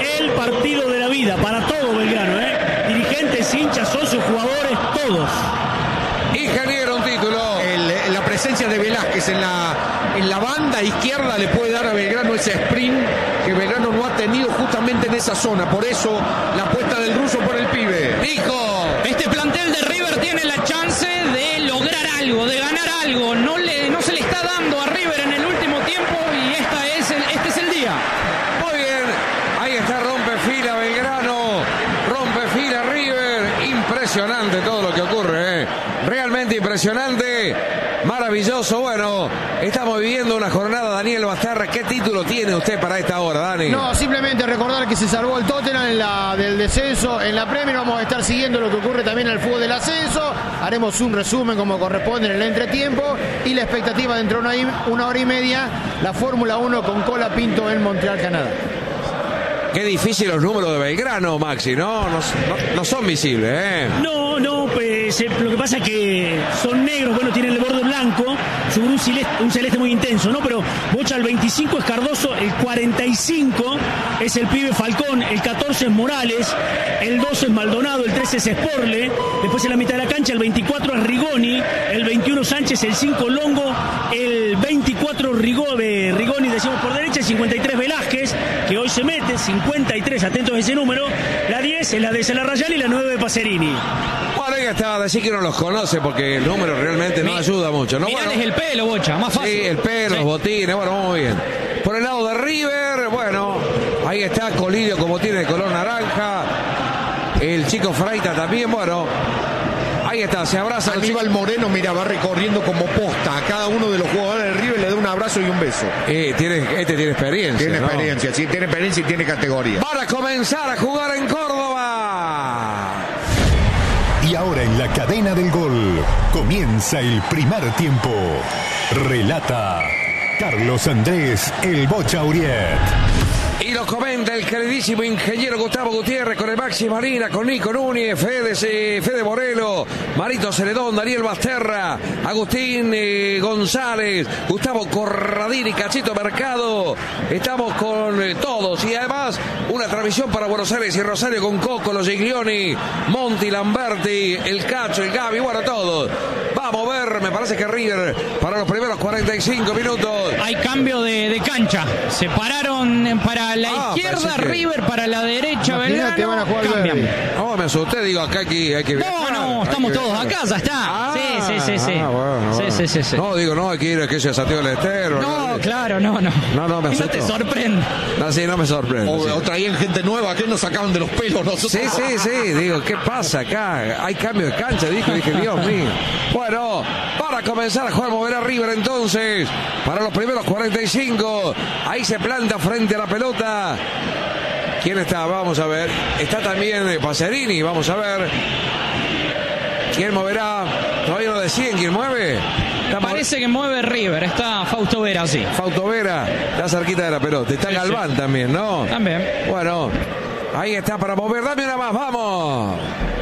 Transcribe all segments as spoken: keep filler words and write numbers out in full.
el partido de la vida para todo Belgrano, ¿eh? Dirigentes, hinchas, socios, jugadores, todos. Ingeniero, un título. El, la presencia de Velázquez en la, en la banda izquierda le puede dar a Belgrano ese sprint que Belgrano no ha tenido justamente en esa zona. Por eso la apuesta del ruso por el pibe. Dijo, este plantel de River tiene la chance de lograr algo, de ganar algo. No, le, no se le está dando a River en el último tiempo y esta es el, este es el día. muy bien, ahí está, rompe fila Belgrano, rompe fila River. Impresionante todo lo que ocurre, ¿eh? Realmente impresionante, maravilloso. Bueno, estamos viviendo una jornada. Daniel Basterra, ¿qué título tiene usted para esta hora, Dani? No, simplemente recordar que se salvó el Tottenham en la, del descenso en la Premier. Vamos a estar siguiendo lo que ocurre también en el fútbol del ascenso. Haremos un resumen como corresponde en el entretiempo y la expectativa dentro de una, una hora y media, la Fórmula uno con Cola Pinto en Montreal, Canadá. Qué difícil los números de Belgrano, Maxi, ¿no? No, no, no son visibles, ¿eh? No, no, pues eh, lo que pasa es que son negros, bueno, tienen el borde blanco, sobre un celeste, un celeste muy intenso, ¿no? Pero Bocha, el veinticinco es Cardoso, el cuarenta y cinco es el pibe Falcón, el catorce es Morales, el doce es Maldonado, el trece es Sporle, después en la mitad de la cancha el veinticuatro es Rigoni, el veintiuno Sánchez, el cinco Longo, el veinticuatro Rigo, eh, Rigoni, decimos por derecha, el cincuenta y tres Velázquez, que hoy se mete, cincuenta y tres, atentos a ese número, la diez es la de Celarrayán y la nueve de Pacerini. Bueno, ahí está, decir que no los conoce porque el número realmente no Mi, ayuda mucho, ¿no? Mirales Bueno, el pelo, Bocha, más fácil. sí, el pelo, Sí. los botines, bueno, muy bien. Por el lado de River, bueno, ahí está Colidio como tiene de color naranja. El chico Freita también, bueno. Ahí está, se abraza. Aníbal Moreno, mira, va recorriendo como posta a cada uno de los jugadores del River, le da un abrazo y un beso. Eh, tiene, este tiene experiencia. Tiene ¿no? experiencia, sí, tiene experiencia y tiene categoría. Para comenzar a jugar en Córdoba. Y ahora en la cadena del gol comienza el primer tiempo. Relata Carlos Andrés El Bocha Uriet. Y lo comenta el queridísimo ingeniero Gustavo Gutiérrez con el Maxi Marina, con Nico Núñez, Fede, eh, Fede Morelo, Marito Celedón, Daniel Basterra, Agustín eh, González, Gustavo Corradini, Cachito Mercado. Estamos con eh, todos y además una transmisión para Buenos Aires y Rosario con Coco, los Giglioni, Monti, Lamberti, el Cacho, el Gaby, bueno, todos. Vamos a ver, me parece que River para los primeros cuarenta y cinco minutos. Hay cambio de, de cancha. Se pararon para la Ah, izquierda, que... River para la derecha, Imagínate, Belgrano. van a jugar Cambian. No, me asusté, digo, acá hay que, hay que No, no, estamos todos acá, ya está. Ah, sí, sí, sí, sí. ah, bueno, sí, bueno. sí, sí, sí. No, digo, no, hay que ir a aquella Santiago del Estero. No, claro, no, no. No, no, me No asustó. te sorprende. No, sí, no me sorprende. O, sí. o traían gente nueva, que nos sacaban de los pelos nosotros. Sí, sí, sí, digo, ¿qué pasa acá? Hay cambio de cancha, dijo, dije, Dios mío. Bueno, para comenzar a jugar, mover a River entonces, para los primeros cuarenta y cinco, ahí se planta frente a la pelota. ¿Quién está? Vamos a ver. Está también Pacerini, vamos a ver. ¿Quién moverá? Todavía no deciden quién mueve. Está Parece que mueve River, está Fausto Vera, sí. Fausto Vera, está cerquita de la pelota. Está Sí, Galván sí. también, ¿no? También. Bueno, ahí está para mover. Dame una más, vamos.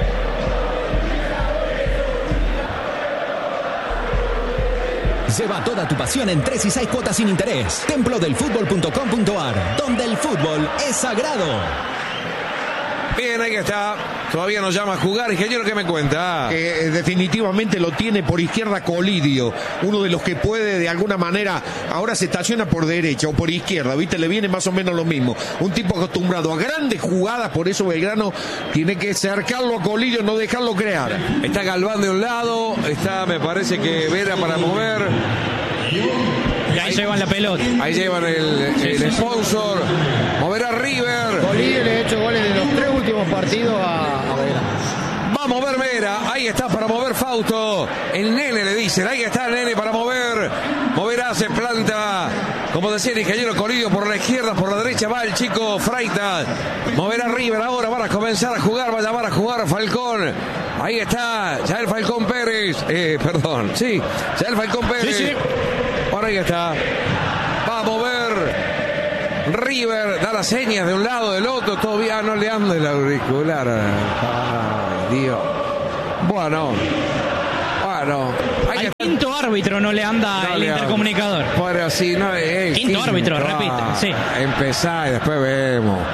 Lleva toda tu pasión en tres y seis cuotas sin interés. templo del fútbol punto com punto a r, donde el fútbol es sagrado. Bien, ahí está. Todavía nos llama a jugar. Ingeniero, ¿qué me cuenta? Que eh, definitivamente lo tiene por izquierda Colidio, uno de los que puede de alguna manera, ahora se estaciona por derecha o por izquierda, ¿viste? Le viene más o menos lo mismo. Un tipo acostumbrado a grandes jugadas, por eso Belgrano tiene que cercarlo a Colidio, no dejarlo crear. Está Galván de un lado, está, me parece que Vera para mover. Y ahí llevan la pelota. Ahí llevan el, el sponsor. Mover a River. Bolívar le ha hecho goles de los tres últimos partidos a, a Belgrano. Va a mover Vera. Ahí está para mover Fausto. El nene le dicen. Ahí está el nene para mover. Moverá, se planta. Como decía el ingeniero Colidio, por la izquierda, por la derecha va el chico Freita. Moverá River ahora. Van a comenzar a jugar. Va a llamar a jugar a Falcón. Ahí está. Ya el Falcón Pérez. Eh, perdón. Sí. Ya el Falcón Pérez. Sí, sí. Por ahí está. Va a mover River, da las señas de un lado, del otro. Todavía no le anda el auricular. Ay, Dios. Bueno. Bueno. Hay Al que... quinto árbitro no le anda No el le intercomunicador. Bueno, sí, no, eh, Quinto árbitro, repite, sí. Empezá y después vemos.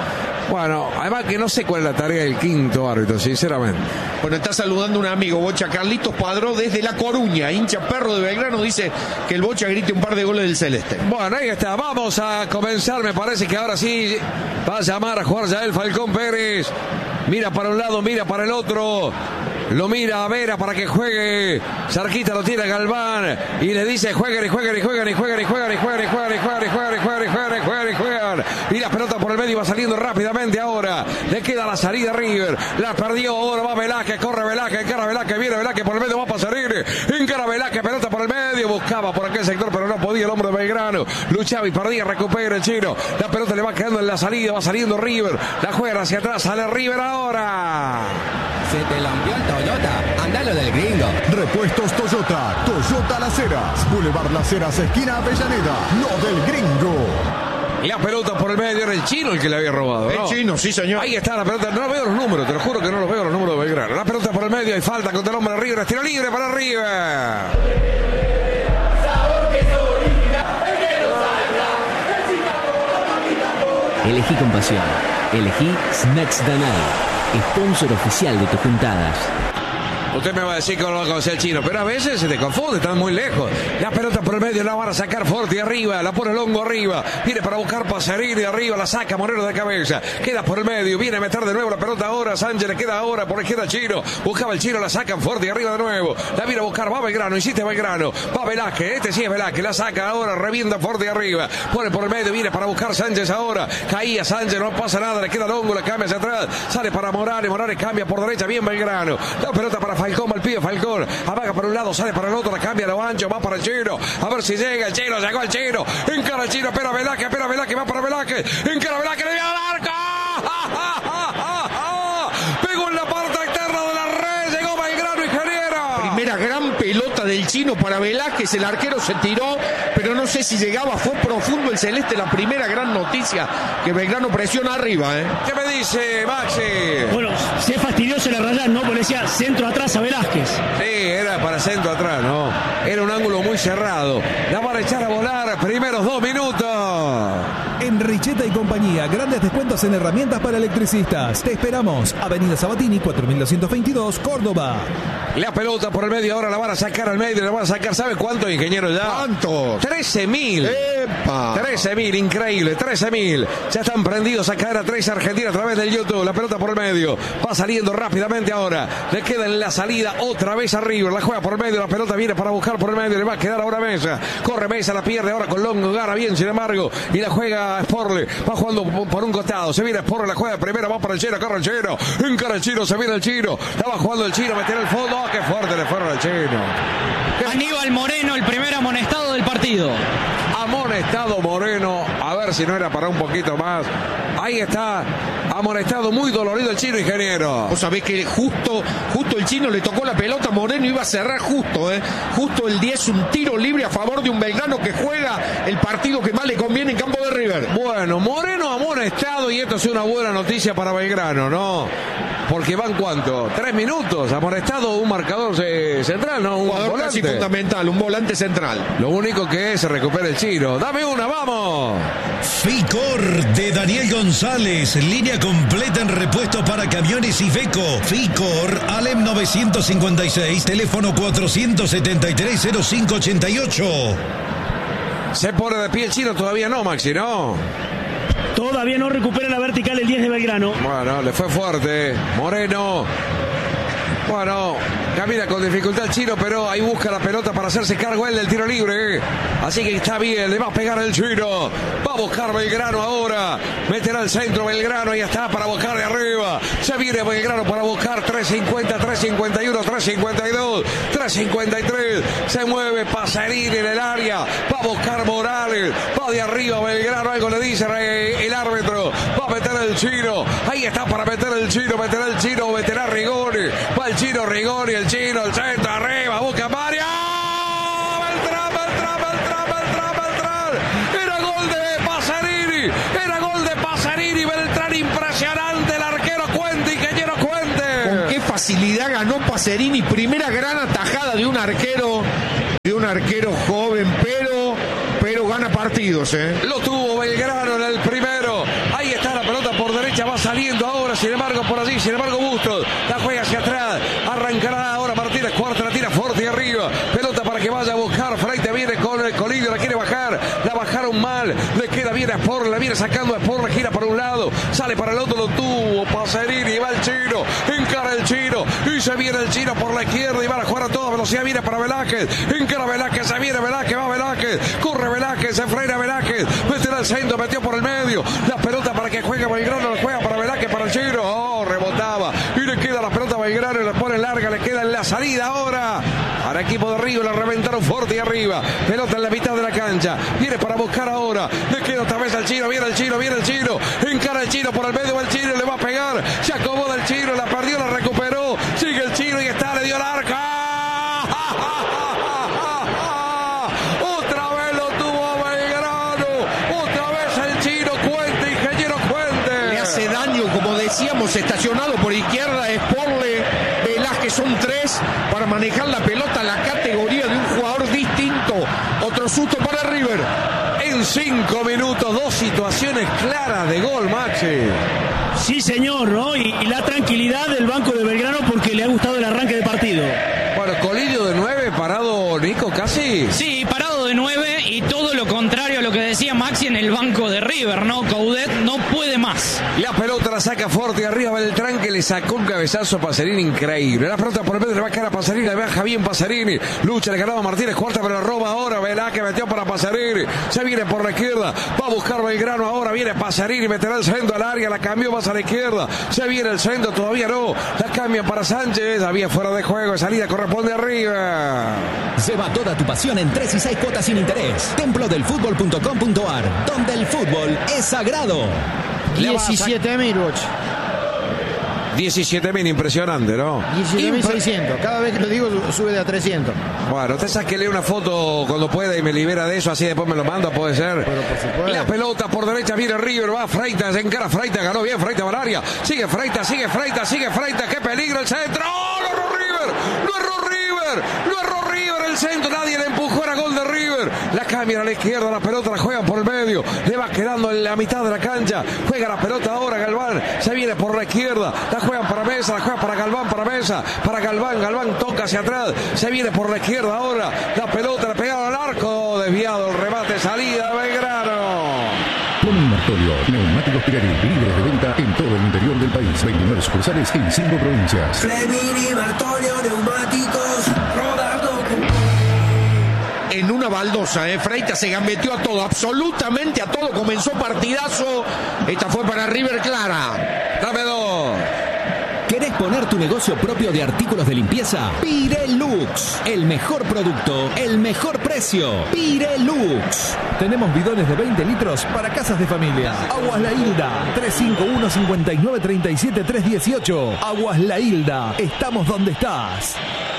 Bueno, además que no sé cuál es la tarea del quinto árbitro, sinceramente. Bueno, está saludando un amigo, Bocha. Carlitos Padró desde La Coruña, hincha perro de Belgrano, dice que el Bocha grite un par de goles del Celeste. Bueno, ahí está, vamos a comenzar, me parece que ahora sí va a llamar a jugar ya el Falcón Pérez. Mira para un lado, mira para el otro. Lo mira a Vera para que juegue. Cerquita lo tira Galván. Y le dice jueguen y jueguen y jueguen y jueguen y jueguen y jueguen y jueguen y jueguen y jueguen y jueguen y jueguen y jueguen y jueguen. Y la pelota por el medio va saliendo rápidamente ahora. Le queda la salida a River. La perdió, ahora va Velázquez, corre Velázquez, encara Velázquez, viene Velázquez por el medio, va a pasar encara Velázquez, pelota por el medio. Buscaba por aquel sector, pero no podía el hombre de Belgrano. Luchaba y perdía, recupera el chino. La pelota le va quedando en la salida, va saliendo River. La juega hacia atrás, sale River ahora. Se te lampió el Toyota. Andalo del gringo. Repuestos Toyota. Toyota Las Heras. Boulevard Las Heras, esquina Avellaneda. No del gringo. La pelota por el medio, era el chino el que le había robado, ¿no? El chino, sí señor. Ahí está la pelota, no veo los números, te lo juro que no los veo los números de Belgrano. La pelota por el medio, hay falta contra el hombre de River, tiro libre para River. Elegí con pasión. Elegí Snacks Danai, sponsor oficial de tus juntadas. Usted me va a decir que no lo conoce el chino, pero a veces se te confunde, están muy lejos. La pelota por el medio, la van a sacar fuerte arriba, la pone Longo arriba, viene para buscar Pasarini arriba, la saca Moreno de cabeza, queda por el medio, viene a meter de nuevo la pelota ahora, Sánchez le queda ahora, por la izquierda Chino, buscaba el Chino, la sacan fuerte arriba de nuevo, la viene a buscar, va Belgrano, insiste Belgrano, va Velázquez, este sí es Velázquez, la saca ahora, revienta fuerte arriba, pone por el medio, viene para buscar Sánchez ahora, caía Sánchez, no pasa nada, le queda Longo, la cambia hacia atrás, sale para Morales, Morales cambia por derecha, bien Belgrano, la pelota para Falcón, va el pibe Falcón, amaga para un lado, sale para el otro, la cambia a lo ancho, va para el Chino, a ver si llega el Chino, llegó el Chino, encara el Chino, espera Velázquez, espera Velázquez, va para Velázquez, encara Velázquez, le viene al arco, pegó en la parte externa de la red, llegó Belgrano, ingeniero. Primera gran pelota del Chino para Velázquez, el arquero se tiró, pero no sé si llegaba, fue profundo el Celeste, la primera gran noticia, que Belgrano presiona arriba, ¿eh? ¿Qué me dice Maxi? Bueno, se fastidió, se la rayaron, ¿no? Porque decía centro atrás a Velázquez. Sí, era para centro atrás, ¿no? Era un ángulo muy cerrado. La van a echar a volar, primeros dos minutos. En Richeta y compañía, grandes descuentos en herramientas para electricistas. Te esperamos. Avenida Sabatini, cuatro mil doscientos veintidós, Córdoba. La pelota por el medio, ahora la van a sacar al medio, la van a sacar, ¿sabe cuánto, ingeniero, ya? ¿Cuántos? trece mil. ¡Epa! trece mil, increíble, trece mil. Ya están prendidos a caer a tres Argentina a través del YouTube. La pelota por el medio, va saliendo rápidamente ahora. Le queda en la salida otra vez arriba. La juega por el medio, la pelota viene para buscar por el medio. Le va a quedar ahora Mesa. Corre Mesa, la pierde ahora con Longo, gana bien, sin embargo. Y la juega Sporle. Va jugando por un costado. Se viene Sporle, la juega de primera, va para el Chino, corre el Chino. Encara el Chino, se viene el Chino. La va jugando el Chino, meter el fondo. ¡Oh, qué fuerte le fueron al Chino! Aníbal Moreno, el primer amonestado del partido. Amonestado Moreno, a ver si no era para un poquito más. Ahí está, amonestado, muy dolorido el Chino, ingeniero. Vos sabés que justo, justo el Chino le tocó la pelota, Moreno iba a cerrar justo, ¿eh? Justo el diez, un tiro libre a favor de un Belgrano que juega el partido que más le conviene en campo de River. Bueno, Moreno amonestado y esto es una buena noticia para Belgrano, ¿no? Porque van ¿cuánto? Tres minutos, amonestado un marcador eh, central, ¿no? Un jugador volante. Casi fundamental, un volante central. Lo único que es, se recupera el Chino. Dame una, vamos. Ficor de Daniel González, línea completa en repuestos para camiones y Iveco. Ficor, Alem novecientos cincuenta y seis, teléfono cuatrocientos setenta y tres cero cinco ochenta y ocho. Se pone de pie el Chino, todavía no, Maxi, ¿no? Todavía no recupera la vertical el diez de Belgrano. Bueno, le fue fuerte. Moreno. Bueno, camina con dificultad el Chino, pero ahí busca la pelota para hacerse cargo él del tiro libre. Así que está bien, le va a pegar el Chino. Va a buscar Belgrano ahora. Meterá el centro Belgrano y está para buscar de arriba. Se viene Belgrano para buscar tres cincuenta, tres cincuenta y uno, tres cincuenta y dos, tres cincuenta y tres. Se mueve Pasarini en el área. Va a buscar Morales. Va de arriba Belgrano. Algo le dice el árbitro. Va a meter el Chino. Ahí está para meter el Chino. Meterá el Chino. Meterá Rigoni. Va el Chino, Rigoni, el Chino, el centro arriba. Busca Mario. Beltrán, Beltrán, Beltrán, Beltrán, Beltrán. Era gol de Pasarini. Era gol de Pasarini. Beltrán, impresionante. El arquero Cuente, ingeniero Cuente. Con qué facilidad ganó Pasarini. Primera gran atajada de un arquero. De un arquero joven, pero, pero gana partidos, ¿eh? Lo tuvo Belgrano en el primero. Ahí está la pelota por derecha. Va a ahora, sin embargo, por allí, sin embargo, Bustos. La juega hacia atrás. Arrancará ahora Martínez Cuarta, la tira fuerte y arriba. Pelota para que vaya a buscar. Freite viene con el Colidio, la quiere bajar. La bajaron mal. Le queda bien a Sport, la viene sacando a Sport, la gira para un lado. Sale para el otro, lo tuvo. Pacerini, va el chino. Encara el chino. Y se viene el chino por la izquierda y va a jugar a toda velocidad. Viene para Velázquez. Encara Velázquez, se viene Velázquez, va Velázquez. Corre Velázquez, se frena Velázquez. Mete al centro, metió por el medio. La pelota para que juegue Belgrano, la juega para Velázquez, para el chino. Oh, rebotaba. Y le queda la pelota a Belgrano y la pone larga, le queda en la salida ahora. Para equipo de Río, la reventaron fuerte y arriba. Pelota en la mitad de la cancha. Viene para buscar ahora. Le queda otra vez al chino. Viene el chino, viene el chino. Encara el chino por el medio, va el chino, le va a pegar. Se acomoda el chino, la perdió, la recuperó. Sigue el chino y está, le dio el arca. Otra vez lo tuvo Belgrano. Otra vez el chino, Cuente, ingeniero Cuente. Le hace daño, como decíamos, estacionado por izquierda, Sporle, Velázquez, son tres para manejar la pelota, la categoría de un jugador distinto. Otro susto para River. En cinco minutos, dos situaciones claras de gol, Maxi. Sí, señor, ¿no? Y, y la tranquilidad del banco de Belgrano porque le ha gustado el arranque de partido. Bueno, Colidio de nueve, parado Nico casi. Sí, parado de nueve y todo lo contrario a lo que decía Maxi en el banco de River, ¿no? Coudet no puede más. La pelota la saca fuerte arriba Beltrán, que le sacó un cabezazo a Pacerini increíble. La pelota por el medio le va a caer a Pacerini, le baja bien Pacerini. Lucha, le ganaba Martínez Cuarta, pero la roba ahora. Velázquez metió para Pacerini. Se viene por la izquierda, va a buscar Belgrano ahora. Viene Pacerini, meterá el centro al área, la cambió más a la izquierda. Se viene el centro, todavía no. La cambian para Sánchez, había fuera de juego, salida corresponde arriba. Lleva toda tu pasión en tres y seis cuotas sin interés. Templo del fútbol punto com punto ar, donde el fútbol es sagrado. diecisiete mil, diecisiete mil, impresionante, ¿no? diecisiete mil seiscientos. Cada vez que lo digo sube de a trescientos. Bueno, usted sáquele una foto cuando pueda y me libera de eso, así después me lo manda, puede ser. Pero por supuesto. La pelota por derecha viene River, va Freitas, se encara Freitas, ganó bien Freitas Valaria. Sigue Freitas, sigue Freitas, sigue Freitas, qué peligro el centro. ¡Oh, lo erró River! ¡Lo erró River! ¡Lo erró River! El centro, nadie le empujó, era gol de River. La cambian a la izquierda, la pelota la juegan por el medio, le va quedando en la mitad de la cancha. Juega la pelota ahora Galván, se viene por la izquierda, la juegan para Mesa, la juegan para Galván, para Mesa, para Galván, Galván toca hacia atrás, se viene por la izquierda ahora, la pelota la pegaron al arco, desviado el remate, salida Belgrano. Plumbing Martorio, neumáticos Pirelli, libres de venta en todo el interior del país. veintinueve sucursales en cinco provincias. Flemini Martorio, neumáticos, rodando con... En una baldosa, ¿eh? Freitas se gambeteó a todo, absolutamente a todo. Comenzó partidazo. Esta fue para River clara. Dame dos. ¿Querés poner tu negocio propio de artículos de limpieza? Pirelux, el mejor producto, el mejor precio. Pirelux. Tenemos bidones de veinte litros para casas de familia. Aguas La Hilda, tres cinco uno, cinco nueve tres siete, tres uno ocho. Aguas La Hilda, estamos donde estás.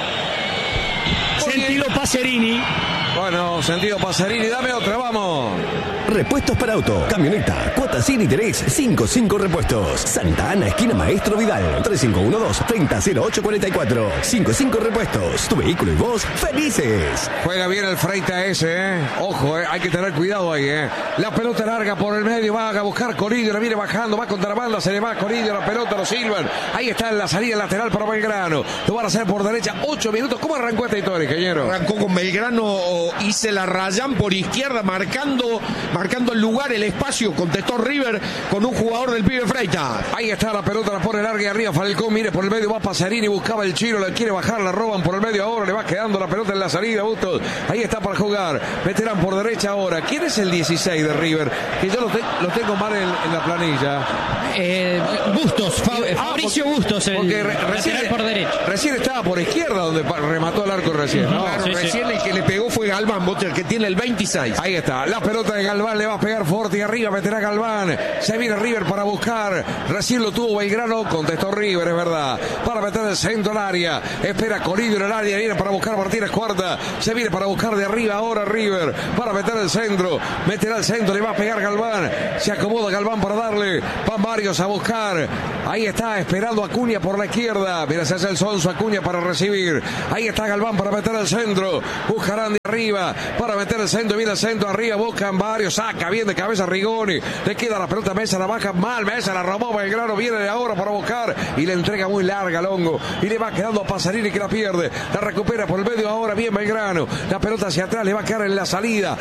Sentido Pacerini. Bueno, sentido Pacerini, dame otra, vamos. Repuestos para auto, camioneta, cuotas sin interés, cinco cinco repuestos. Santa Ana, esquina Maestro Vidal, tres cinco uno dos, tres cero cero ocho cuatro cuatro. cinco cinco repuestos, tu vehículo y vos felices. Juega bien el Freitas ese, eh. Ojo, eh. Hay que tener cuidado ahí, eh. La pelota larga por el medio, va a buscar Coridio, la viene bajando, va contra la banda, se le va a Coridio, la pelota lo silban. Ahí está en la salida lateral para Belgrano. Lo van a hacer por derecha, ocho minutos. ¿Cómo arrancó esta historia, ingeniero? Arrancó con Belgrano y se la rayan por izquierda, marcando, marcando el lugar, el espacio. Contestó River con un jugador del pibe Freitas. Ahí está la pelota, la pone larga y arriba Falcón, mire por el medio, va Pacerini, buscaba el chino, la quiere bajar, la roban por el medio ahora, le va quedando la pelota en la salida, Bustos. Ahí está para jugar, meterán por derecha ahora. ¿Quién es el dieciséis de River? Que yo lo, te, lo tengo mal en, en la planilla. Eh, Bustos, Fa, ah, Fabricio porque, Bustos, el porque re, recién, por derecha. Recién estaba por izquierda donde remató el arco recién, ¿no? Claro, sí, recién sí. El que le pegó fue Galván, el que tiene el veintiséis. Ahí está, la pelota de Galván, le va a pegar fuerte y arriba, meterá Galván. Se viene River para buscar. Recién lo tuvo Belgrano, contestó River, es verdad. Para meter el centro al área. Espera Coridio en el área, viene para buscar Martínez Cuarta. Se viene para buscar de arriba ahora River. Para meter el centro. Meterá el centro, le va a pegar Galván. Se acomoda Galván para darle. Van varios. varios a buscar. Ahí está esperando Acuña por la izquierda. Mira, se hace el sonso Acuña para recibir. Ahí está Galván para meter el centro. Buscarán de arriba para meter el centro. Viene el centro arriba. Buscan varios. Saca bien de cabeza Rigoni. Le queda la pelota. Mesa la baja mal. Mesa la robó Belgrano. Viene de ahora para buscar. Y le entrega muy larga Longo. Y le va quedando a Pasarini que la pierde. La recupera por el medio ahora. Bien Belgrano. La pelota hacia atrás. Le va a quedar en la salida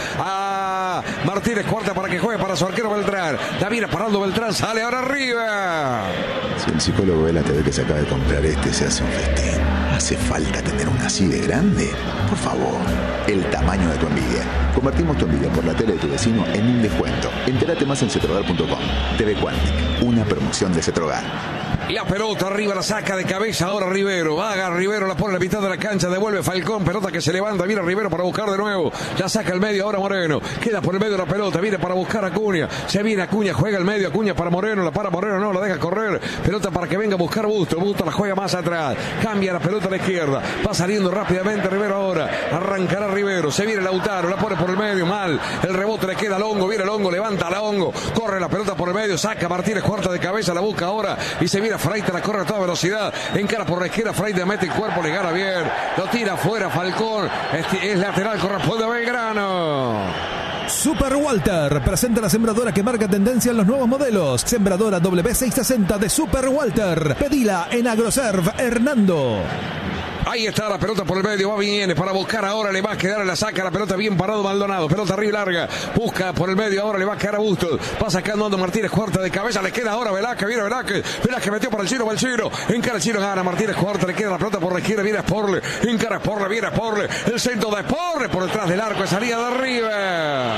a Martínez Cuarta para que juegue para su arquero Beltrán. La viene parando Beltrán. Sale ahora arriba. Si el psicólogo Vela te ve que se acaba de comprar este, se hace un festín. ¿Hace falta tener una así de grande? Por favor, el tamaño de tu envidia. Convertimos tu envidia por la tele de tu vecino en un descuento. Entérate más en cetrogar punto com. T V Quantic, una promoción de Cetrogar. La pelota arriba la saca de cabeza ahora Rivero. Vaga Rivero, la pone en la mitad de la cancha. Devuelve Falcón. Pelota que se levanta. Viene Rivero para buscar de nuevo. La saca al medio ahora Moreno. Queda por el medio de la pelota. Viene para buscar a Acuña. Se viene Acuña. Juega el medio. Acuña para Moreno. La para Moreno. No, la deja correr. Pelota para que venga a buscar Busto. Busto la juega más atrás. Cambia la pelota a la izquierda. Va saliendo rápidamente Rivero ahora. Arrancará Rivero. Se viene Lautaro. La pone por el medio. Mal. El rebote le queda a Longo. Viene Longo. Levanta a Longo. Corre la pelota por el medio. Saca Martínez Cuarta de cabeza. La busca ahora. Y se viene Freite, la corre a toda velocidad, encara por la izquierda, Freite mete el cuerpo, le gana bien, lo tira afuera Falcón, es, es lateral, corresponde a Belgrano. Super Walter presenta la sembradora que marca tendencia en los nuevos modelos. Sembradora W seiscientos sesenta de Super Walter. Pedila en Agroserv Hernando. Ahí está la pelota por el medio, va viene para buscar ahora, le va a quedar, la saca la pelota bien parado Maldonado, pelota arriba larga, busca por el medio, ahora le va a quedar a Bustos, va sacando Ando Martínez Cuarta de cabeza, le queda ahora Velázquez, viene Velázquez, Velázquez metió para el Chino, va el Chino, encara el Chino, gana Martínez Cuarta, le queda la pelota por la izquierda, viene Sporle, encara Sporle, viene Sporle, el centro de Sporle por detrás del arco, salida de arriba.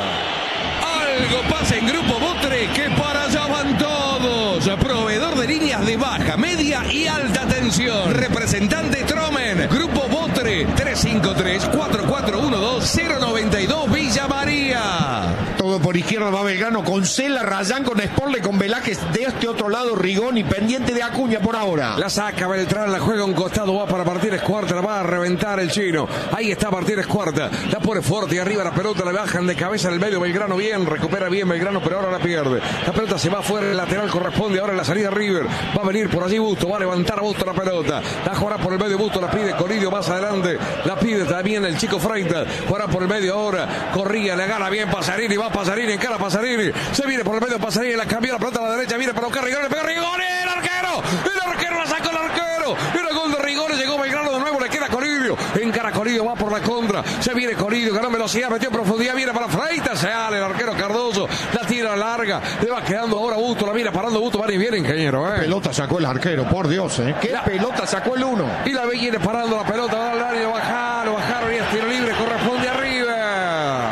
Algo pasa en Grupo Botre, que para allá van todos. Proveedor de líneas de baja, media y alta tensión. Representante Tromen. Grupo Botre, tres cinco tres, cuatro cuatro uno dos, cero nueve dos, Villa María. Todo por izquierda va Belgrano con Cela, Rayán, con Sporle, con Velázquez. De este otro lado Rigoni, pendiente de Acuña por ahora. La saca Beltrán, la juega a un costado, va para Martínez Cuarta, la va a reventar el Chino. Ahí está Martínez Cuarta, la pone fuerte y arriba la pelota, la bajan de cabeza en el medio Belgrano bien, recupera bien Belgrano, pero ahora la pierde. La pelota se va afuera, el lateral corresponde ahora en la salida River. Va a venir por allí Busto, va a levantar a Busto la pelota. La jugará por el medio Busto, la pide Colidio más adelante. La pide también el chico Freita. Jugará por el medio ahora. Corría, le gana bien Pasarini, va Pasarini, encara Pasarini. Se viene por el medio Pasarini, la cambió la pelota a la derecha, viene para buscar Rigoni, le pega Rigoni, el arquero. El arquero la sacó el arquero. El gol de Rigoni, llegó Belgrano de nuevo, le queda Colidio. Encara Colidio, va por la contra. Se viene Colidio, ganó velocidad, metió profundidad, viene para Freita, se sale el arquero Cardoso, la tira larga, le va quedando ahora Busto, la mira parando Busto, va y viene ingeniero, eh. Pelota sacó el arquero, por Dios, eh. Qué la pelota sacó el uno. Y la viene parando la pelota, va al área, lo bajaron, bajaron y es tiro libre, corresponde arriba.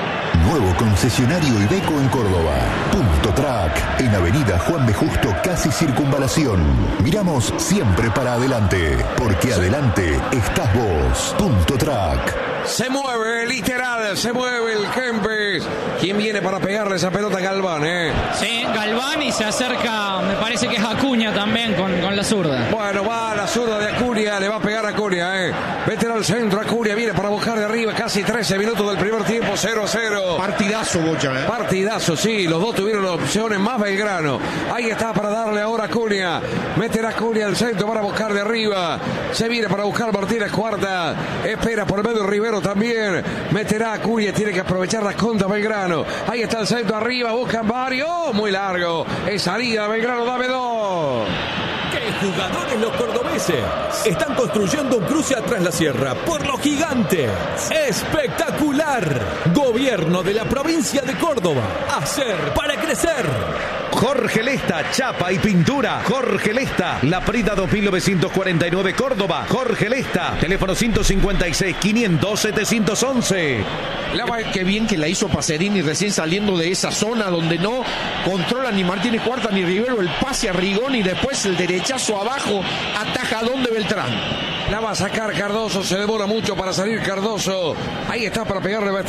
Nuevo concesionario Iveco en Córdoba. Punto Track, en Avenida Juan B. Justo, casi Circunvalación. Miramos siempre para adelante, porque adelante estás vos. Punto Track. Se mueve, literal, se mueve el Kempes. ¿Quién viene para pegarle esa pelota a Galván, eh? Sí, Galván, y se acerca, me parece que es Acuña también con, con la zurda. Bueno, va la zurda de Acuña, le va a pegar a Acuña, eh. Vete al centro, Acuña viene para buscar de arriba, casi trece minutos del primer tiempo, cero a cero. Partidazo, Bocha, eh. Partidazo, sí, los dos tuvieron opciones más Belgrano. Ahí está para darle ahora a Acuña. Meterá Acuña al centro para buscar de arriba. Se viene para buscar Martínez Cuarta. Espera por el medio Rivero también. Meterá Acuña, tiene que aprovechar las contras Belgrano. Ahí está el centro arriba, buscan varios. Muy largo. Es salida Belgrano, dame dos. ¡Qué jugadores los cordobeses! Están construyendo un cruce atrás la sierra por los gigantes. ¡Espectacular! Gobierno de la provincia de Córdoba. Hacer para crecer. Jorge Lesta, chapa y pintura. Jorge Lesta, La Prida dos mil novecientos cuarenta y nueve, Córdoba. Jorge Lesta, teléfono ciento cincuenta y seis, quinientos, setecientos once. La va, qué bien que la hizo Pacerini recién saliendo de esa zona donde no controla ni Martínez Cuarta ni Rivero. El pase a Rigoni y después el derechazo abajo, atajadón de Beltrán. La va a sacar Cardoso, se demora mucho para salir Cardoso. Ahí está para pegarle vestido de verde.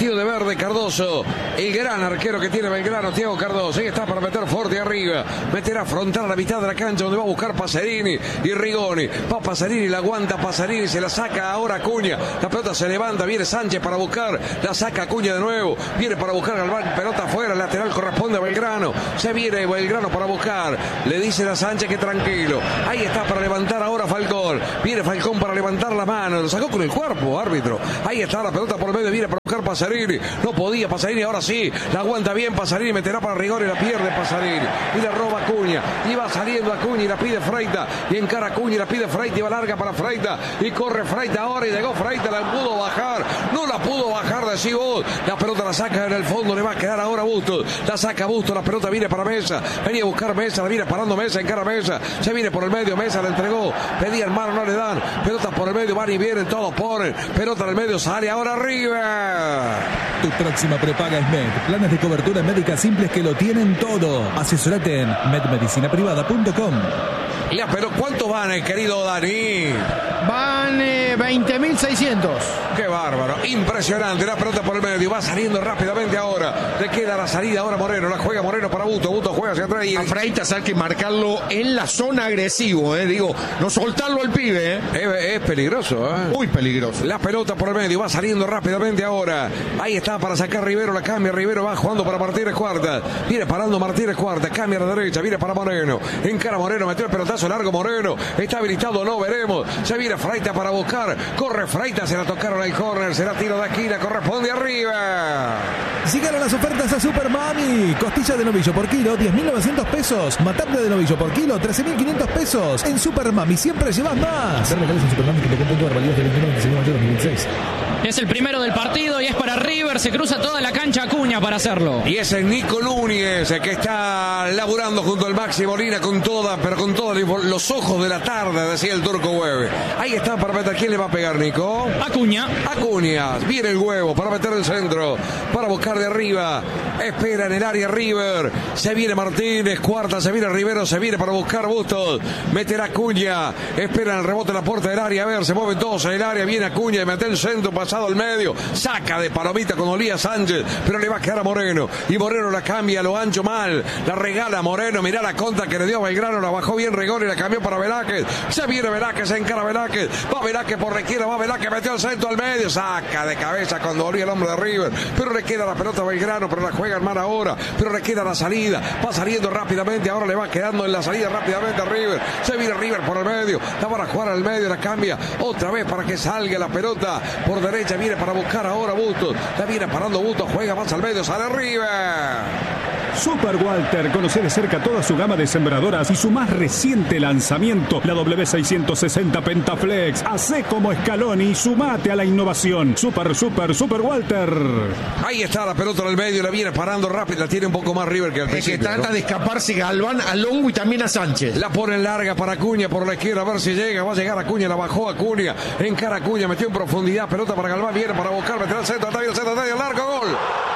de Cardoso, el gran arquero que tiene Belgrano, Thiago Cardoso. Ahí está para meter fuerte arriba. Meterá frontal a la mitad de la cancha donde va a buscar Pacerini y Rigoni. Va Pacerini, la aguanta Pacerini, se la saca ahora Acuña. La pelota se levanta, viene Sánchez para buscar, la saca Acuña de nuevo. Viene para buscar Galván, pelota afuera, lateral corresponde a Belgrano. Se viene Belgrano para buscar. Le dice a Sánchez que tranquilo. Ahí está para levantar ahora Falcón. Viene Falcón para levantar la mano. Lo sacó con el cuerpo, árbitro. Ahí está la pelota por medio, viene para buscar Pacerini. No podía Pacerini, ahora sí. La aguanta bien Pacerini, meterá para Rigoni y la pierde Pacerini. Y la roba Acuña. Y va saliendo Acuña y la pide Freita. Y encara Acuña y la pide Freita y va larga para Freita. Y corre Freita ahora y llegó Freita, la pudo bajar. No la pudo bajar, decís vos. La pelota la saca en el fondo, le va a quedar ahora Bustos. La saca Bustos, la pelota viene para Mesa. Venía a buscar Mesa, la viene parando Mesa, encara Mesa. Se viene por el medio, Mesa la entregó. Pedían mano, no le dan. Pelota por el medio, van y vienen, todos ponen. Pelota en el medio, sale ahora arriba. Tu próxima prepaga es Med. Planes de cobertura médica simples que lo tienen todo. Asesorate en med medicina privada punto com. Ya, pero ¿cuántos van, el querido Dani? Van eh, veinte mil seiscientos. Qué bárbaro, impresionante. La pelota por el medio, va saliendo rápidamente ahora. Le queda la salida ahora Moreno, la juega Moreno para Busto. Busto juega hacia atrás y a Freitas hay que marcarlo en la zona agresivo, eh. Digo, no soltarlo al pibe, eh. Es, es peligroso, eh. Muy peligroso. La pelota por el medio, va saliendo rápidamente ahora. Ahí está para sacar Rivero, la cambia. Rivero va jugando para Martínez Cuarta. Viene parando Martínez Cuarta, cambia a la derecha, viene para Moreno. Encara Moreno, metió el pelotazo largo Moreno. Está habilitado, no veremos. Se viene Freita para buscar. Corre Freita, se la tocaron al córner, será tiro de esquina, corresponde arriba. Llegaron las ofertas a Super Mami. Costilla de novillo por kilo, diez mil novecientos pesos. Matambre de novillo por kilo, trece mil quinientos pesos. En Super Mami siempre llevas más. Es el primero del partido y es para River. Se cruza toda la cancha Acuña para hacerlo. Y es el Nico Núñez que está laburando junto al Maxi Molina con toda, pero con todos los ojos de la tarde, decía el Turco Hueve. Ahí está para meter. ¿Quién le va a pegar, Nico? Acuña. Acuña. Viene el huevo para meter el centro. Para buscar de arriba. Espera en el área River. Se viene Martínez. Cuarta. Se viene Rivero. Se viene para buscar Bustos. Meterá Acuña. Espera en el rebote en la puerta del área. A ver, se mueven todos en el área. Viene Acuña y mete el centro pasado al medio. Saca de palomita con Olía Sánchez. Pero le va a quedar a Moreno. Y Moreno la cambia a lo ancho mal. La regala Moreno. Mirá la contra que le dio a Belgrano. La bajó bien Rigoni y la cambió para Velázquez. Se viene Velázquez. Se encara Velázquez. Va Velázquez por la izquierda. Va Velázquez. Metió el centro al medio. Saca de cabeza cuando olía el hombre de River. Pero le queda la pelota a Belgrano. Pero la juega mal ahora. Pero le queda la salida. Va saliendo rápidamente. Ahora le va quedando en la salida rápidamente a River. Se viene River por el medio. La van a jugar al medio. La cambia otra vez para que salga la pelota por derecha. Viene para buscar ahora Bustos. La viene parando Bustos. Juega más al medio. Sale River. Super Walter, conoce de cerca toda su gama de sembradoras y su más reciente lanzamiento, la W seiscientos sesenta Pentaflex. Hacé como Scaloni y sumate a la innovación. Super, super, super Walter. Ahí está la pelota en el medio, la viene parando rápido, la tiene un poco más River que al principio. Es que trata, ¿no?, de escaparse Galván a Longo y también a Sánchez. La pone larga para Acuña por la izquierda, a ver si llega, va a llegar Acuña, la bajó Acuña, encara Acuña, metió en profundidad, pelota para Galván, viene para buscar, meterá el centro, está bien el centro, está bien, largo, gol.